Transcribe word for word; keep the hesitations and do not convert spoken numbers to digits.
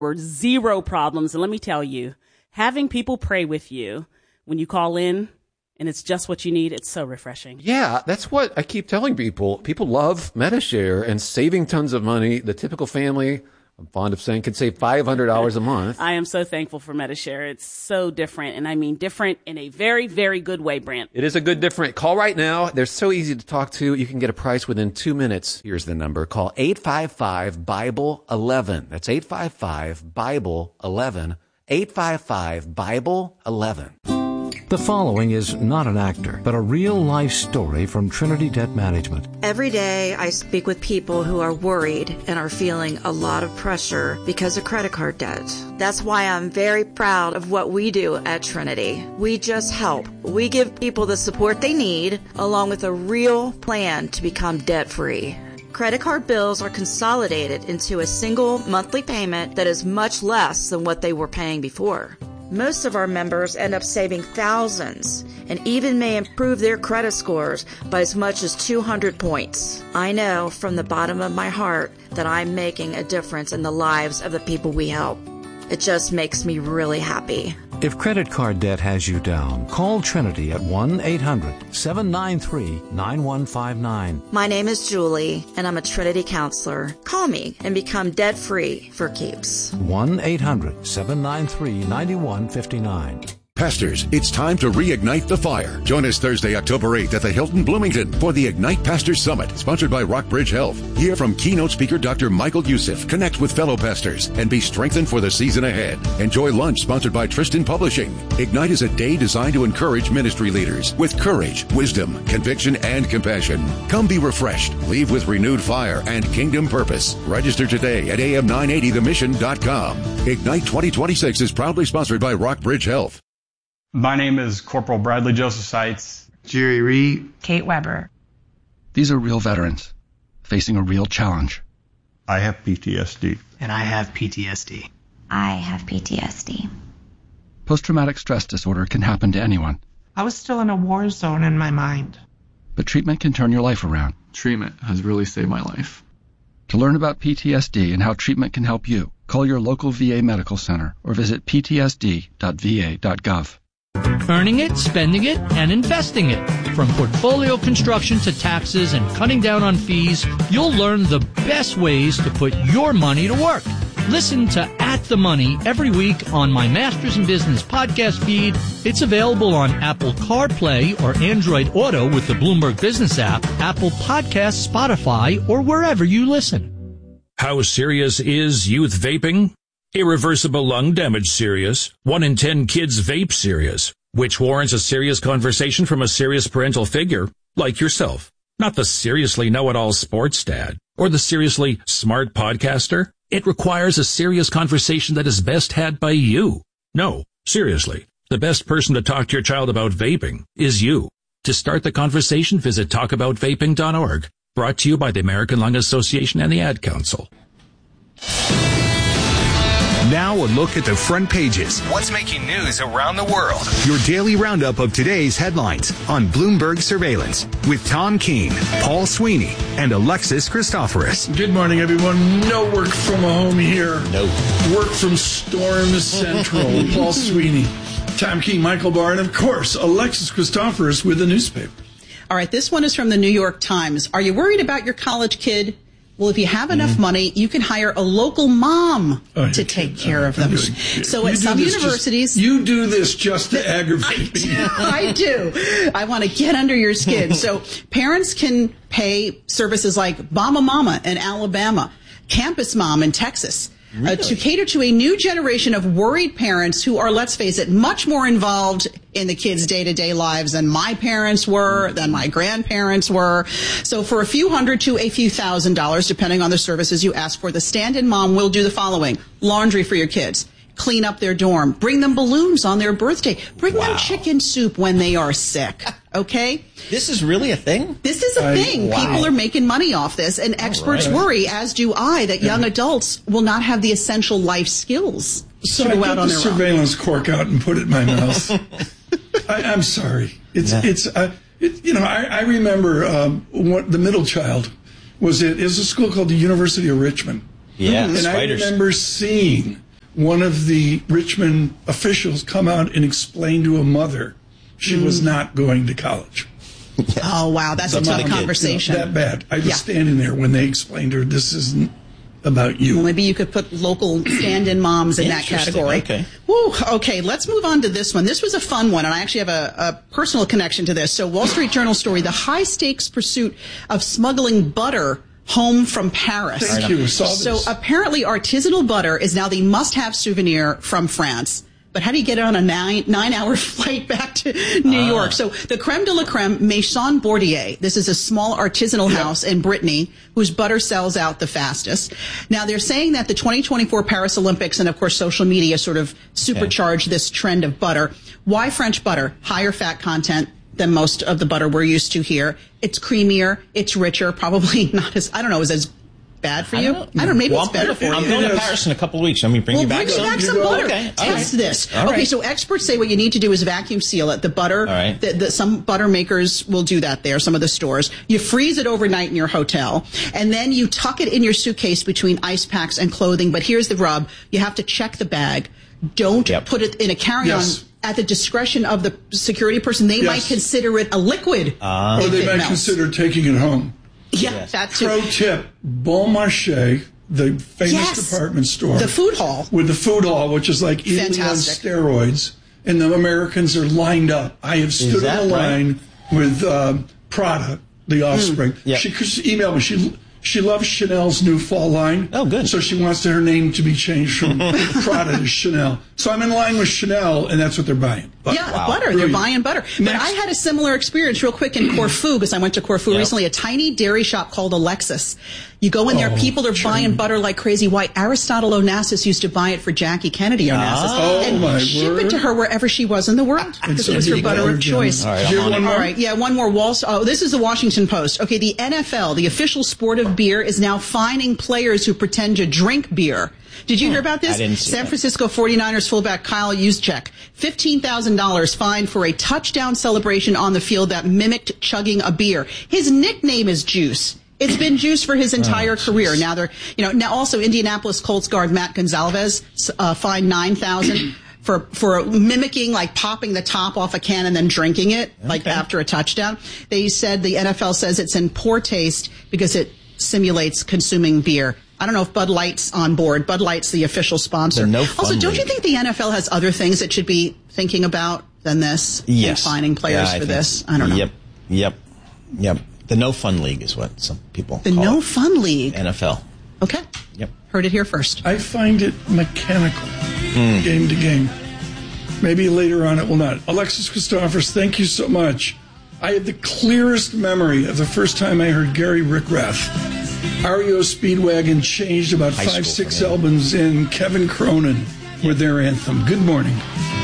were zero problems. And let me tell you, having people pray with you when you call in and it's just what you need, it's so refreshing. Yeah, that's what I keep telling people. People love Medi-Share and saving tons of money. The typical family, I'm fond of saying, can save five hundred dollars a month. I am so thankful for Medi-Share. It's so different, and I mean different in a very, very good way, Brent. It is a good different. Call right now. They're so easy to talk to. You can get a price within two minutes. Here's the number. Call eight five five, Bible eleven. That's eight five five, Bible eleven. eight five five, Bible eleven. The following is not an actor, but a real-life story from Trinity Debt Management. Every day I speak with people who are worried and are feeling a lot of pressure because of credit card debt. That's why I'm very proud of what we do at Trinity. We just help. We give people the support they need, along with a real plan to become debt-free. Credit card bills are consolidated into a single monthly payment that is much less than what they were paying before. Most of our members end up saving thousands and even may improve their credit scores by as much as two hundred points. I know from the bottom of my heart that I'm making a difference in the lives of the people we help. It just makes me really happy. If credit card debt has you down, call Trinity at one eight hundred, seven nine three, nine one five nine. My name is Julie, and I'm a Trinity counselor. Call me and become debt-free for keeps. one eight hundred, seven nine three, nine one five nine. Pastors, it's time to reignite the fire. Join us Thursday, October eighth at the Hilton Bloomington for the Ignite Pastors Summit, sponsored by Rockbridge Health. Hear from keynote speaker Doctor Michael Youssef, connect with fellow pastors, and be strengthened for the season ahead. Enjoy lunch sponsored by Tristan Publishing. Ignite is a day designed to encourage ministry leaders with courage, wisdom, conviction, and compassion. Come be refreshed, leave with renewed fire and kingdom purpose. Register today at A M nine eighty the mission dot com. Ignite twenty twenty-six is proudly sponsored by Rockbridge Health. My name is Corporal Bradley Joseph Seitz. Jerry Reed. Kate Weber. These are real veterans facing a real challenge. I have P T S D. And I have P T S D. I have P T S D. Post-traumatic stress disorder can happen to anyone. I was still in a war zone in my mind. But treatment can turn your life around. Treatment has really saved my life. To learn about P T S D and how treatment can help you, call your local V A medical center or visit p t s d dot v a dot gov. Earning it, spending it, and investing it. From portfolio construction to taxes and cutting down on fees, you'll learn the best ways to put your money to work. Listen to At the Money every week on my Masters in Business podcast feed. It's available on Apple CarPlay or Android Auto with the Bloomberg Business app, Apple Podcasts, Spotify, or wherever you listen. How serious is youth vaping? Irreversible lung damage serious. One in ten kids vape serious, which warrants a serious conversation from a serious parental figure like yourself. Not the seriously know-it-all sports dad or the seriously smart podcaster. It requires a serious conversation that is best had by you. No, seriously, the best person to talk to your child about vaping is you. To start the conversation, visit talk about vaping dot org. Brought to you by the American Lung Association and the Ad Council. Now a look at the front pages. What's making news around the world? Your daily roundup of today's headlines on Bloomberg Surveillance with Tom Keene, Paul Sweeney, and Alexis Christoforous. Good morning, everyone. No work from home here. No. Work from Storm Central. Paul Sweeney, Tom Keene, Michael Barr, and of course, Alexis Christoforous with the newspaper. All right, this one is from the New York Times. Are you worried about your college kid? Well, if you have enough mm-hmm. money, you can hire a local mom oh, to take care of them. So at some universities... Just, you do this just to aggravate me. I do. I want to get under your skin. So parents can pay services like Mama Mama in Alabama, Campus Mom in Texas, really? uh, to cater to a new generation of worried parents who are, let's face it, much more involved in the kids' day-to-day lives than my parents were, than my grandparents were. So for a few hundred to a few thousand dollars, depending on the services you ask for, the stand-in mom will do the following. Laundry for your kids. Clean up their dorm. Bring them balloons on their birthday. Bring wow. them chicken soup when they are sick. Okay? This is really a thing? This is a I, thing. Wow. People are making money off this, and experts right. worry, as do I, that young adults will not have the essential life skills so to go I out on the their surveillance own. cork out and put it in my mouth. I, I'm sorry. It's yeah. it's uh, it, you know I, I remember um, what, the middle child was it is a school called the University of Richmond. Yeah, and spiders. I remember seeing one of the Richmond officials come out and explain to a mother she mm. was not going to college. Oh, wow. That's a tough conversation. You know, that bad. I was yeah. standing there when they explained to her, this isn't about you. Well, maybe you could put local stand-in moms in that category. Okay. Woo, okay, let's move on to this one. This was a fun one, and I actually have a, a personal connection to this. So, Wall Street Journal story, the high-stakes pursuit of smuggling butter home from Paris. Thank you. Saw this. So, apparently, artisanal butter is now the must-have souvenir from France. But how do you get on a nine, nine-hour flight back to New ah. York? So the creme de la creme, Maison Bordier. This is a small artisanal yep. house in Brittany whose butter sells out the fastest. Now, they're saying that the twenty twenty-four Paris Olympics and, of course, social media sort of supercharged okay. this trend of butter. Why French butter? Higher fat content than most of the butter we're used to here. It's creamier. It's richer. Probably not as, I don't know, is as bad for I you? Don't I don't know. Maybe well, it's better for I'm you. going to Paris in a couple of weeks. Let me bring well, you back bring some. Bring me back some butter. Okay. All Test right. this. All okay, right. so experts say what you need to do is vacuum seal it. The butter, All right. the, the, some butter makers will do that there, some of the stores. You freeze it overnight in your hotel, and then you tuck it in your suitcase between ice packs and clothing. But here's the rub. You have to check the bag. Don't yep. put it in a carry-on. Yes. At the discretion of the security person. They yes. might consider it a liquid. Uh, or they might melts. consider taking it home. Yeah, yes. that too. Pro tip, Bon Marché, the famous yes. department store. The food hall. With the food hall, which is like eating Fantastic. on steroids. And the Americans are lined up. I have stood in a line right? with um, Prada, the offspring. Mm. Yep. She, she emailed me. She She loves Chanel's new fall line. Oh, good. So she wants her name to be changed from Prada to Chanel. So I'm in line with Chanel, and that's what they're buying. But, yeah, wow. butter. Brilliant. They're buying butter. Next. But I had a similar experience real quick in Corfu, because I went to Corfu yep. recently, a tiny dairy shop called Alexis. You go in there, oh, people are true. buying butter like crazy. Why? Aristotle Onassis used to buy it for Jackie Kennedy Onassis. Oh, and my ship word. it to her wherever she was in the world, because it was her butter of choice. All right, one All right, yeah, one more. Wall. Oh, this is the Washington Post. Okay, the N F L, the official sport of beer, is now fining players who pretend to drink beer. Did you hear about this? I didn't see San that. Francisco forty-niners fullback Kyle Juszczyk, fifteen thousand dollars fined for a touchdown celebration on the field that mimicked chugging a beer. His nickname is Juice. It's been Juice for his entire oh, career. Now they're, you know, now also Indianapolis Colts guard Matt Gonzalez uh, fined nine thousand dollars for for mimicking, like popping the top off a can and then drinking it, okay. like after a touchdown. They said the N F L says it's in poor taste because it simulates consuming beer. I don't know if Bud Light's on board. Bud Light's the official sponsor. No fun also, don't league. you think the N F L has other things it should be thinking about than this? Yes. And fining players yeah, for this? I don't know. Yep. Yep. Yep. The no fun league is what some people the call no it. fun league. N F L. Okay. Yep. Heard it here first. I find it mechanical, mm. game to game. Maybe later on it will not. Alexis Christophers, thank you so much. I had the clearest memory of the first time I heard Gary Rickrath. R E O Speedwagon changed about High five, school, six yeah. albums in. Kevin Cronin with their anthem. Good morning.